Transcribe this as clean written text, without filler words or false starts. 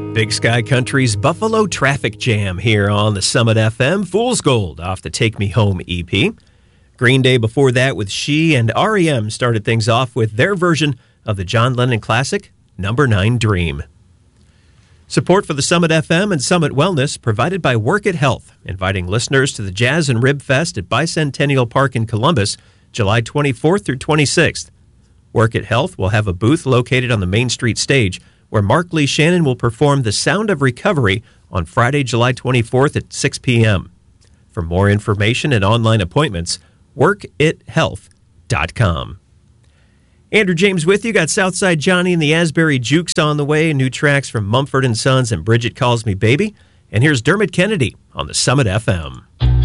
Big Sky Country's Buffalo Traffic Jam here on the Summit FM. Fool's Gold off the Take Me Home EP. Green Day before that with She, and REM started things off with their version of the John Lennon classic, Number 9 Dream. Support for the Summit FM and Summit Wellness provided by Work It Health, inviting listeners to the Jazz and Rib Fest at Bicentennial Park in Columbus, July 24th through 26th. Work It Health will have a booth located on the Main Street stage where Mark Lee Shannon will perform The Sound of Recovery on Friday, July 24th at 6 p.m. For more information and online appointments, workithealth.com. Andrew James with you. Got Southside Johnny and the Asbury Jukes on the way. New tracks from Mumford & Sons and Bridget Calls Me Baby. And here's Dermot Kennedy on the Summit FM.